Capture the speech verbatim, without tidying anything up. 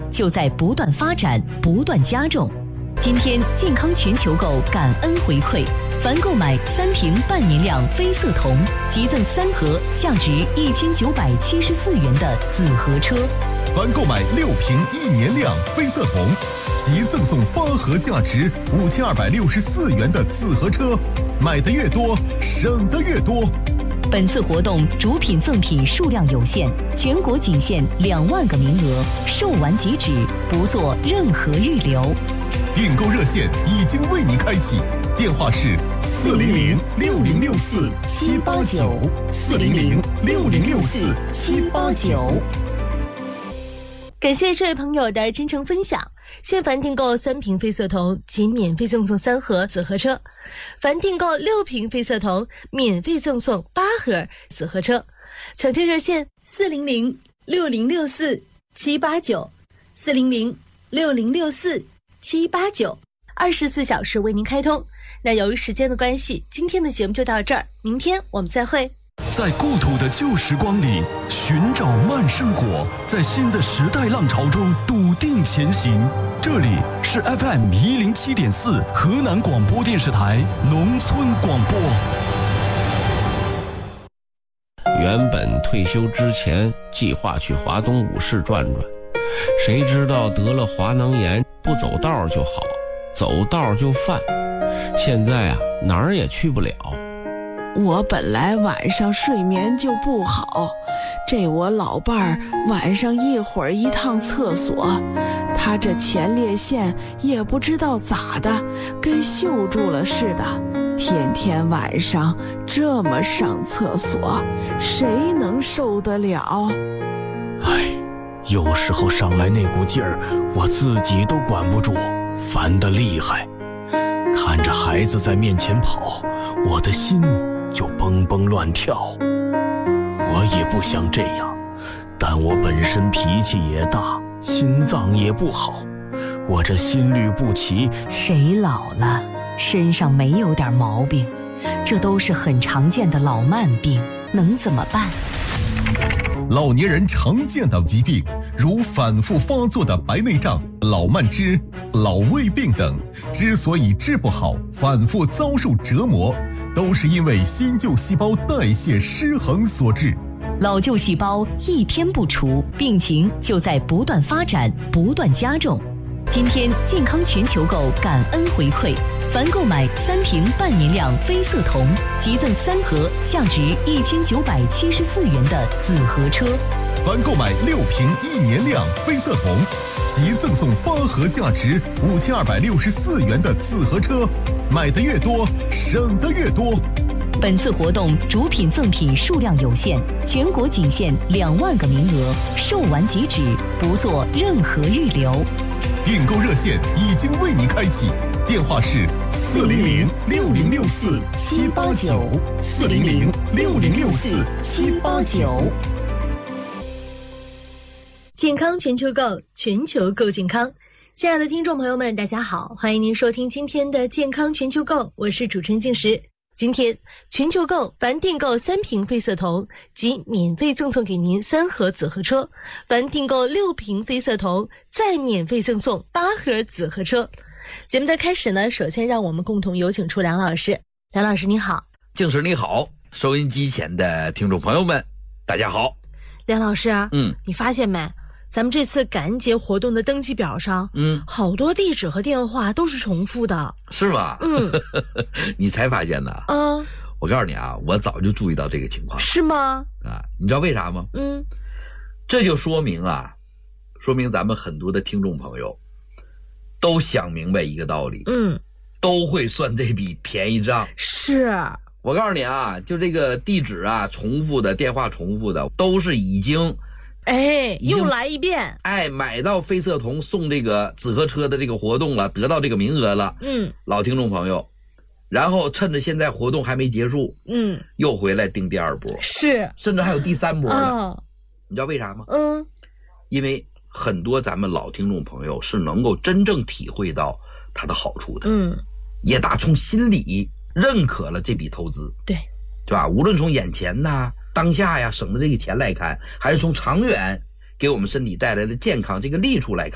就在不断发展，不断加重。今天健康全球购感恩回馈，凡购买三瓶半年量飞色瞳，即赠三盒价值一千九百七十四元的紫河车； 凡购买六瓶一年量飞色瞳，即赠送八盒价值五千二百六十四元的紫河车。买的越多，省的越多。 本次活动主品赠品数量有限，全国仅限两万个名额，售完即止，不做任何预留。 订购热线已经为你开启，电话是四零零六零六四七八九，四零零六零六四七八九。 感谢这位朋友的真诚分享。现凡订购三瓶飞色瞳，即免费赠送三盒紫河车；凡订购六瓶飞色瞳，免费赠送八盒紫河车。抢订热线四零零六零六四七八九，四零零六零六四七八九，二十四小时为您开通。那由于时间的关系，今天的节目就到这儿，明天我们再会。 在故土的旧时光里寻找慢生活，在新的时代浪潮中笃定前行。这里是 F M 一零七点四河南广播电视台农村广播。 原本退休之前计划去华东五市转转，谁知道得了华囊炎，不走道就好，走道就犯。现在啊，哪儿也去不了。 我本来晚上睡眠就不好，这我老伴儿晚上一会儿一趟厕所，他这前列腺也不知道咋的，跟锈住了似的，天天晚上这么上厕所，谁能受得了？ 唉，有时候上来那股劲儿，我自己都管不住，烦得厉害。看着孩子在面前跑，我的心就蹦蹦乱跳。我也不想这样，但我本身脾气也大，心脏也不好，我这心律不齐。 谁老了身上没有点毛病？这都是很常见的老慢病，能怎么办？ 老年人常见的疾病，如反复发作的白内障、老慢支、老胃病等，之所以治不好，反复遭受折磨，都是因为新旧细胞代谢失衡所致。 老旧细胞一天不除，病情就在不断发展，不断加重。今天健康全球购感恩回馈，凡购买三瓶半年量飞色瞳，即赠三盒价值一千九百七十四元的紫河车； 凡购买六瓶一年量飞色瞳，即赠送八盒价值五千二百六十四元的紫河车。买的越多，省的越多。 本次活动主品赠品数量有限，全国仅限两万个名额，售完即止，不做任何预留。 订购热线已经为你开启，电话是四零零六零六四七八九，四零零六零六四七八九。 健康全球购，全球购健康。亲爱的听众朋友们，大家好，欢迎您收听今天的健康全球购，我是主持人静时。今天全球购凡订购三瓶飞色瞳，即免费赠送给您三盒紫河车；凡订购六瓶飞色瞳，再免费赠送八盒紫河车。节目的开始呢，首先让我们共同有请出梁老师。梁老师你好。 静时你好，收音机前的听众朋友们大家好。 梁老师， 嗯， 你发现没，咱们这次感恩节活动的登记表上， 嗯， 好多地址和电话都是重复的。 是吗？ 嗯， 你才发现呢？ 嗯， 我告诉你啊，我早就注意到这个情况。 是吗？ 啊，你知道为啥吗？ 嗯， 这就说明啊，说明咱们很多的听众朋友都想明白一个道理， 嗯， 都会算这笔便宜账。 是。 我告诉你啊，就这个地址啊，重复的电话重复的，都是已经。 哎，又来一遍！ 哎，买到飞色瞳送这个紫河车的这个活动了，得到这个名额了。 嗯， 老听众朋友，然后趁着现在活动还没结束， 嗯， 又回来订第二波， 是， 甚至还有第三波呢。 哦， 你知道为啥吗？ 嗯， 因为很多咱们老听众朋友是能够真正体会到它的好处的， 嗯， 也打从心里认可了这笔投资， 对， 对吧？无论从眼前呐、当下呀省的这个钱来看，还是从长远给我们身体带来的健康这个利处来看。